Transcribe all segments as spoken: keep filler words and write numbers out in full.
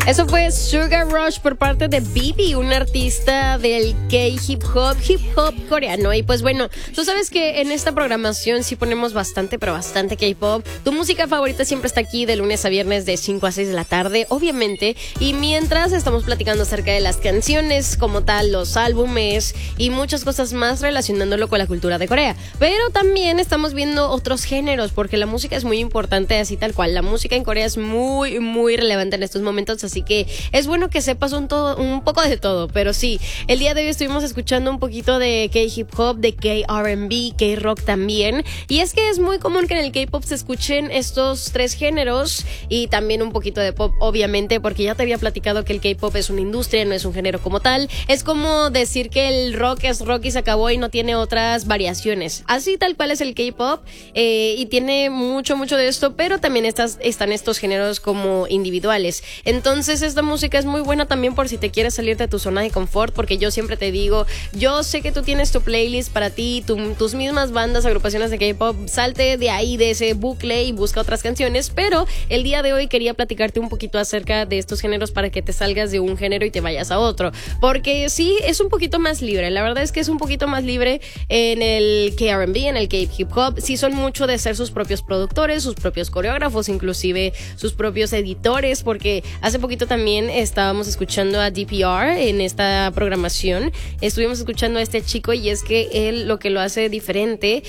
Eso fue Sugar Rush por parte de Bibi, un artista del K-hip hop, hip hop coreano. Y pues bueno, tú sabes que en esta programación sí ponemos bastante, pero bastante K-pop. Tu música favorita siempre está aquí de lunes a viernes de cinco a seis de la tarde, obviamente. Y mientras estamos platicando acerca de las canciones como tal, los álbumes y muchas cosas más relacionándolo con la cultura de Corea. Pero también estamos viendo otros géneros porque la música es muy importante, así tal cual. La música en Corea es muy, muy relevante en estos momentos. Así que es bueno que sepas un, todo, un poco de todo. Pero sí, el día de hoy estuvimos escuchando un poquito de K-hip hop, de K-R and B, K-rock también. Y es que es muy común que en el K-pop se escuchen estos tres géneros y también un poquito de pop, obviamente, porque ya te había platicado que el K-pop es una industria, no es un género como tal. Es como decir que el rock es rock y se acabó y no tiene otras variaciones. Así tal cual es el K-pop, eh, y tiene mucho, mucho de esto, pero también estas, están estos géneros como individuales. Entonces esta música es muy buena también por si te quieres salir de tu zona de confort, porque yo siempre te digo, yo sé que tú tienes tu playlist para ti, tu, tus mismas bandas, agrupaciones de K-pop, salte de ahí, de ese bucle y busca otras canciones, pero el día de hoy quería platicarte un poquito acerca de estos géneros para que te salgas de un género y te vayas a otro, porque sí, es un poquito más libre, la verdad es que es un poquito más libre en el K R and B, en el K-hip hop, sí son mucho de ser sus propios productores, sus propios coreógrafos, inclusive sus propios editores, porque hace poquito también estábamos escuchando a D P R en esta programación, estuvimos escuchando a este chico y es que él lo que lo hace diferente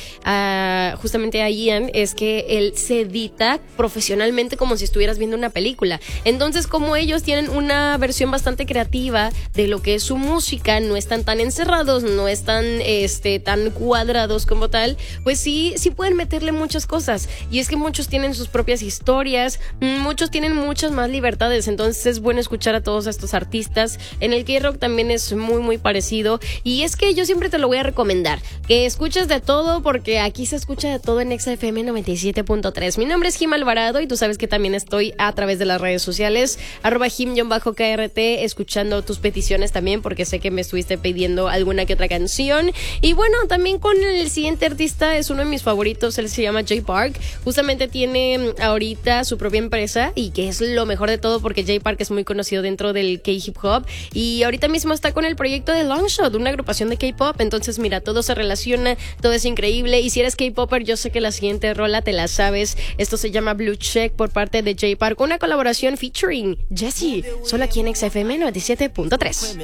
a, justamente a Ian, es que él se edita profesionalmente como si estuvieras viendo una película. Entonces, como ellos tienen una versión bastante creativa de lo que es su música, no están tan encerrados, no están este, tan cuadrados como tal, pues sí, sí pueden meterle muchas cosas. Y es que muchos tienen sus propias historias, muchos tienen muchas más libertades, entonces es bueno escuchar a todos estos artistas. En el K-rock también es muy muy parecido y es que yo siempre te lo voy a recomendar, que escuches de todo porque aquí se escucha de todo en Exa F M noventa y siete punto tres. Mi nombre es Jim Alvarado y tú sabes que también estoy a través de las redes sociales arroba Jim-K R T, escuchando tus peticiones también porque sé que me estuviste pidiendo alguna que otra canción. Y bueno, también con el siguiente artista, es uno de mis favoritos, él se llama Jay Park, justamente tiene ahorita su propia empresa y que es lo mejor de todo porque Jay Park es muy conocido dentro del K-hip hop y ahorita mismo está con el proyecto de Longshot, una agrupación de K-pop. Entonces mira, todo se relaciona, todo es increíble y si eres K-popper yo sé que la siguiente rola te la sabes. Esto se llama Blue Check por parte de Jay Park, una colaboración featuring Jessie, solo aquí en Exa F M noventa y siete punto tres.